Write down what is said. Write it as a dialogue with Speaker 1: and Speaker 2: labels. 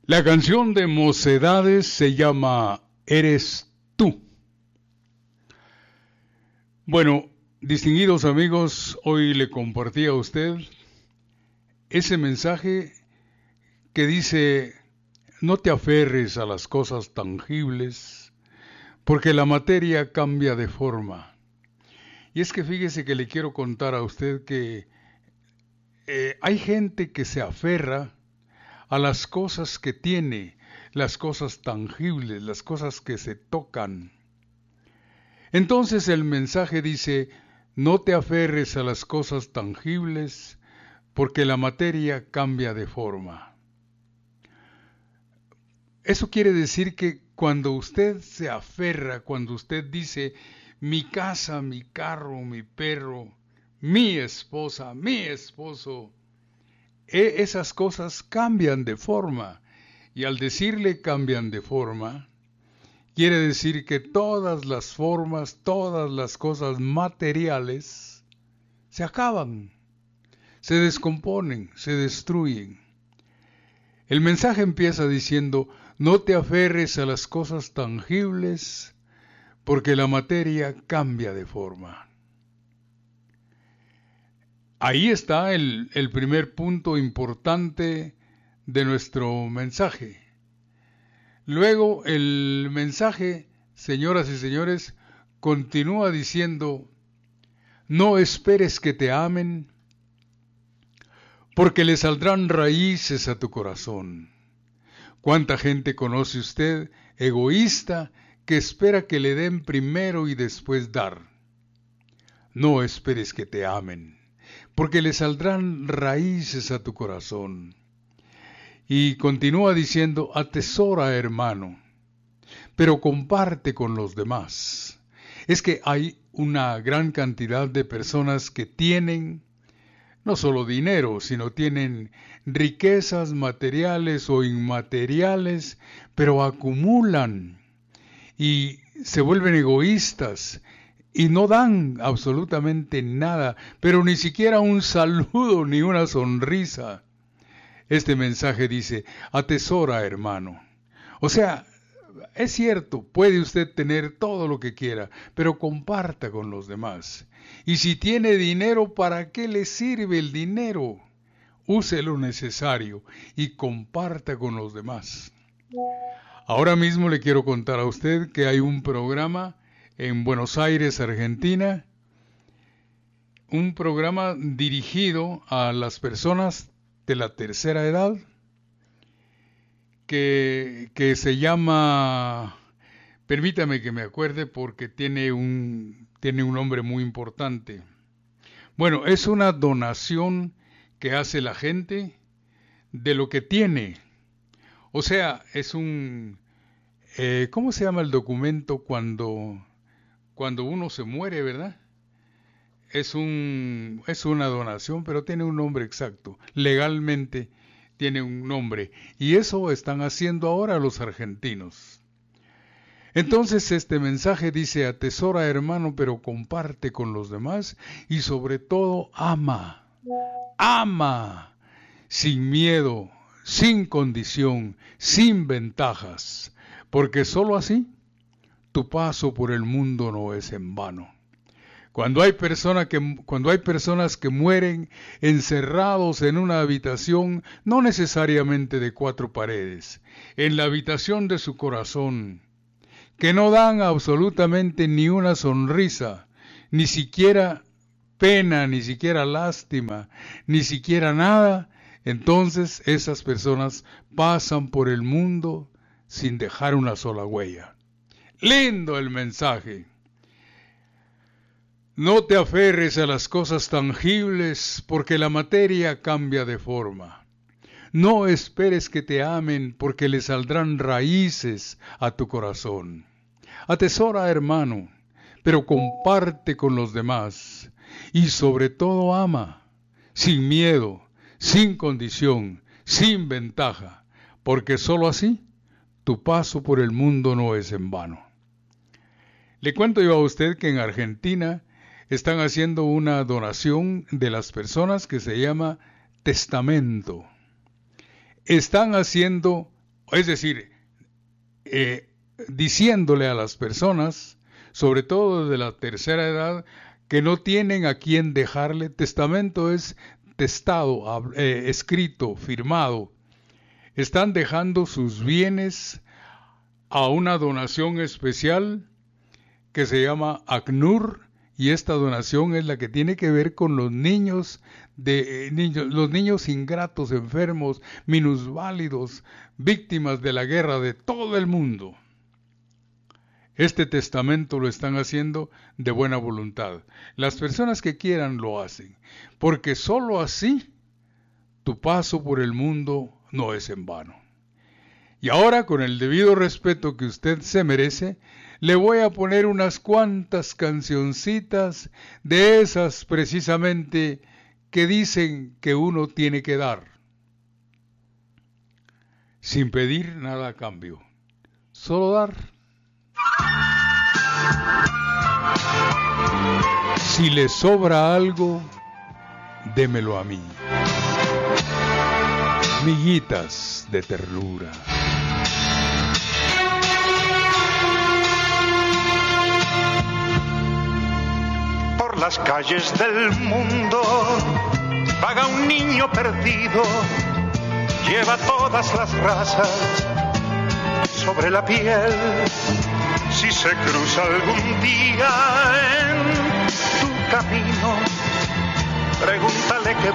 Speaker 1: La canción de Mocedades se llama Eres tú. Bueno, distinguidos amigos, hoy le compartí a usted ese mensaje que dice: no te aferres a las cosas tangibles, porque la materia cambia de forma. Y es que fíjese que le quiero contar a usted que hay gente que se aferra a las cosas que tiene, las cosas tangibles, las cosas que se tocan. Entonces el mensaje dice: no te aferres a las cosas tangibles, porque la materia cambia de forma. Eso quiere decir que cuando usted se aferra, cuando usted dice: mi casa, mi carro, mi perro, mi esposa, mi esposo, esas cosas cambian de forma. Y al decirle cambian de forma, quiere decir que todas las formas, todas las cosas materiales se acaban, se descomponen, se destruyen. El mensaje empieza diciendo: no te aferres a las cosas tangibles, porque la materia cambia de forma. Ahí está el primer punto importante de nuestro mensaje. Luego el mensaje, señoras y señores, continúa diciendo: no esperes que te amen, porque le saldrán raíces a tu corazón. ¿Cuánta gente conoce usted, egoísta, que espera que le den primero y después dar? No esperes que te amen, porque le saldrán raíces a tu corazón. Y continúa diciendo: atesora, hermano, pero comparte con los demás. Es que hay una gran cantidad de personas que tienen no solo dinero, sino tienen riquezas materiales o inmateriales, pero acumulan y se vuelven egoístas y no dan absolutamente nada, pero ni siquiera un saludo ni una sonrisa. Este mensaje dice: atesora, hermano. O sea, es cierto, puede usted tener todo lo que quiera, pero comparta con los demás. Y si tiene dinero, ¿para qué le sirve el dinero? Use lo necesario y comparta con los demás. Ahora mismo le quiero contar a usted que hay un programa en Buenos Aires, Argentina, un programa dirigido a las personas de la tercera edad, que se llama, permítame que me acuerde porque tiene un nombre muy importante. Bueno, es una donación que hace la gente de lo que tiene. O sea, es ¿cómo se llama el documento cuando uno se muere, verdad? Es una donación, pero tiene un nombre exacto. Legalmente tiene un nombre. Y eso están haciendo ahora los argentinos. Entonces este mensaje dice: atesora, hermano, pero comparte con los demás y sobre todo ama. Ama sin miedo, sin condición, sin ventajas, porque sólo así tu paso por el mundo no es en vano. Cuando hay personas que mueren encerrados en una habitación, no necesariamente de 4 paredes, en la habitación de su corazón, que no dan absolutamente ni una sonrisa, ni siquiera pena, ni siquiera lástima, ni siquiera nada, entonces esas personas pasan por el mundo sin dejar una sola huella. Lindo el mensaje. No te aferres a las cosas tangibles, porque la materia cambia de forma. No esperes que te amen, porque le saldrán raíces a tu corazón. Atesora, hermano, pero comparte con los demás. Y sobre todo ama, sin miedo, sin condición, sin ventaja, porque sólo así tu paso por el mundo no es en vano. Le cuento yo a usted que en Argentina están haciendo una donación de las personas que se llama testamento. Están haciendo Es decir, diciéndole a las personas, sobre todo de la tercera edad, que no tienen a quién dejarle. Testamento es testado, escrito, firmado. Están dejando sus bienes a una donación especial que se llama ACNUR, y esta donación es la que tiene que ver con los niños, los niños ingratos, enfermos, minusválidos, víctimas de la guerra de todo el mundo. Este testamento lo están haciendo de buena voluntad. Las personas que quieran lo hacen, porque sólo así tu paso por el mundo no es en vano. Y ahora, con el debido respeto que usted se merece, le voy a poner unas cuantas cancioncitas de esas precisamente que dicen que uno tiene que dar, sin pedir nada a cambio, solo dar. Si le sobra algo, démelo a mí. Miguitas de ternura.
Speaker 2: Por las calles del mundo vaga un niño perdido, lleva todas las razas sobre la piel. Si se cruza algún día en tu camino, pregúntale qué